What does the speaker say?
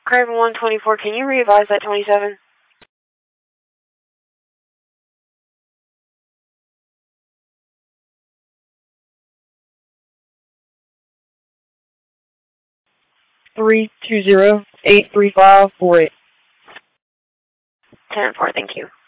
Craven 124, can you re-advise that 27? (320-835-48). 10-4, thank you.